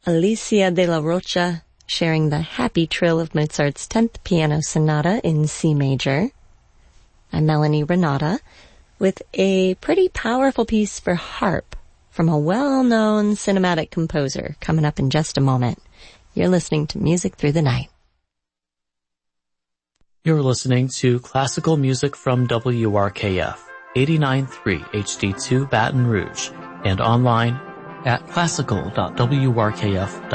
Alicia de la Rocha sharing the happy trill of Mozart's 10th Piano Sonata in C major. I'm Melanie Renata with a pretty powerful piece for harp from a well-known cinematic composer coming up in just a moment. You're listening to Music Through the Night. You're listening to classical music from WRKF, 89.3 HD2 Baton Rouge, and online at classical.wrkf.org.